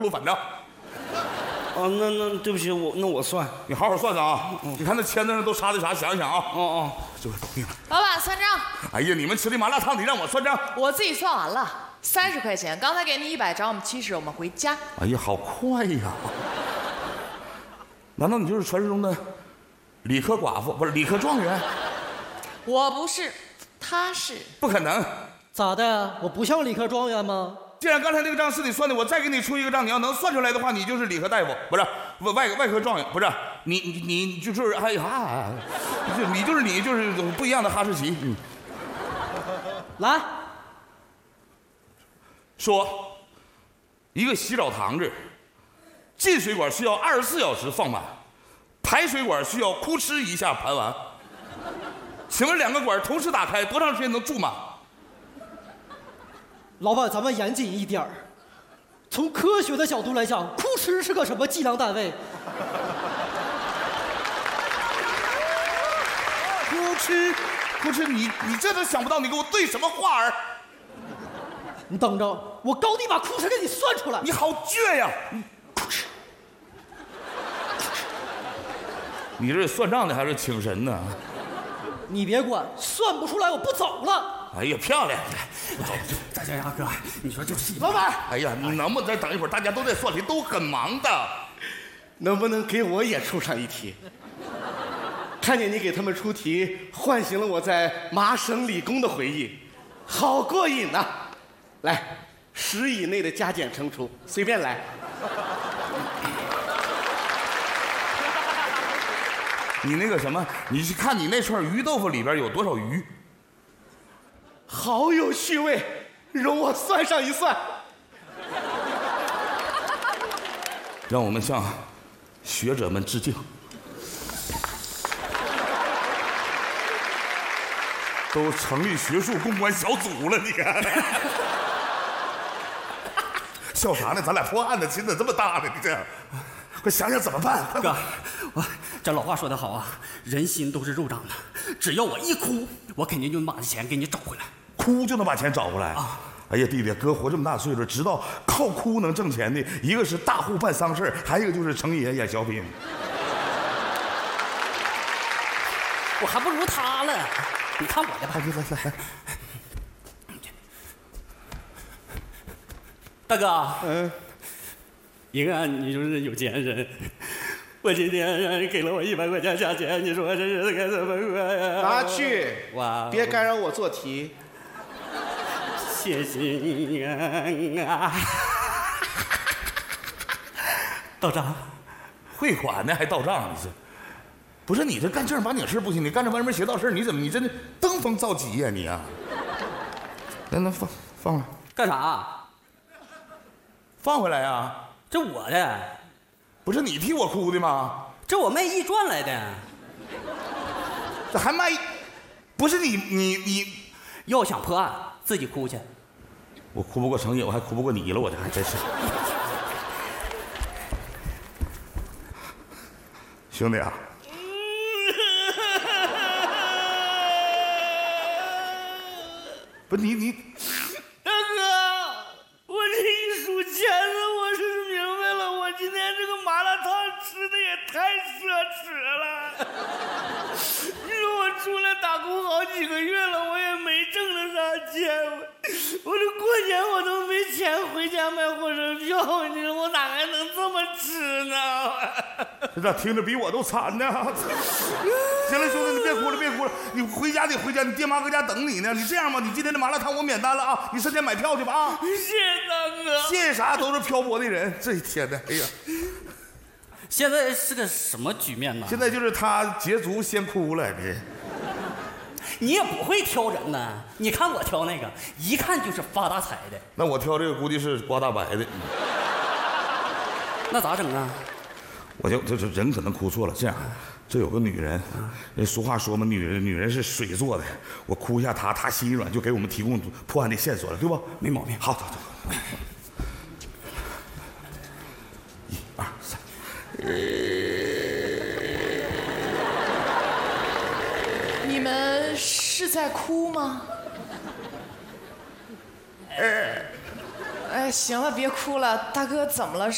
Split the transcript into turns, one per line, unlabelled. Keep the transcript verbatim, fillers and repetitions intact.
路反账。
哦，那那对不起，我那我算，
你好好算算啊！嗯、你看那签子上都插的啥？想一想啊！
哦哦，
这个搞定了。
老板算账。
哎呀，你们吃的麻辣烫，你让我算账？
我自己算完了，三十块钱。刚才给你一百，找我们七十，我们回家。
哎呀，好快呀！难道你就是传说中的理科寡妇，不是理科状元？
我不是，他是。
不可能！
咋的？我不像理科状元吗？
既然刚才那个账是你算的，我再给你出一个账，你要能算出来的话，你就是理科大夫，不是外外外科状元，不是你你你就是哎呀，就你就是你就是不一样的哈士奇。嗯，
来，
说一个洗澡堂子，进水管需要二十四小时放满，排水管需要哭哧一下盘完。请问两个管同时打开，多长时间能注满？
老板，咱们严谨一点儿。从科学的角度来讲，哭哧是个什么计量单位？
哭哧，哭哧，你你这都想不到，你给我对什么话儿？
你等着，我高低把哭哧给你算出来。
你好倔呀！哭哧，你这是算账的还是请神呢？
你别管，算不出来我不走了。
哎呀，漂亮！
走，大家呀，哥，你说就是
老板。哎呀，你能不能再等一会儿？大家都在算题，都很忙的。
能不能给我也出上一题？看见你给他们出题，唤醒了我在麻省理工的回忆，好过瘾呐、啊！来，十以内的加减乘除，随便来。
你那个什么，你去看你那串鱼豆腐里边有多少鱼？
好有趣味，容我算上一算。
让我们向学者们致敬。都成立学术公关小组了，你看。笑啥呢？咱俩破案的心怎么这么大呢？你这样，快想想怎么办？
哥，我这老话说得好啊，人心都是肉长的。只要我一哭，我肯定就把钱给你找回来。
哭就能把钱找回来啊！哎呀，弟弟，哥活这么大岁数，知道靠哭能挣钱的，一个是大户办丧事，还有一个就是程爷演小品。
我还不如他了，你看我的吧。
来来来，
大哥，
嗯，
一看你就是有钱人，我今天给了我一百块钱下钱，你说这日子该怎么过呀？
拿去，
哇，
别干扰我做题。
谢谢你啊！到账，
汇款呢还到账？你是？不是你这干正儿八经事不行，你干这歪门邪道事你怎么你真的登峰造极呀你啊？来来放放了，
干啥？
放回来呀！
这我的，
不是你替我哭的吗？
这我卖艺赚来的。
这还卖？不是你你你，
要想破案自己哭去。
我哭不过程野，我还哭不过你了，我这还真是。兄弟啊！不是你你，
大哥，我这一数钱子，我是明白了，我今天这个麻辣烫吃的也太奢侈了。你说我出来打工好几个月了，我也没挣着啥钱，我这过年我都没钱回家买火车票，你说我哪还能这么吃呢？
这咋听着比我都惨呢？行了，兄弟，你别哭了，别哭了，你回家得回家，你爹妈搁家等你呢。你这样吧，你今天的麻辣烫我免单了啊，你上前买票去吧啊！
谢谢大哥。
谢谢啥？都是漂泊的人。这一天的，哎呀，
现在是个什么局面呢？
现在就是他捷足先哭了，你。
你也不会挑人呢，你看我挑那个，一看就是发大财的。
那我挑这个估计是刮大白的。
那咋整啊？
我就这这人可能哭错了，这样，这有个女人，人俗话说嘛，女人女人是水做的，我哭一下她，她心一软就给我们提供破案的线索了，对不？
没毛病。
好，走走。一二三，
你们是在哭吗？哎，行了，别哭了，大哥怎么了？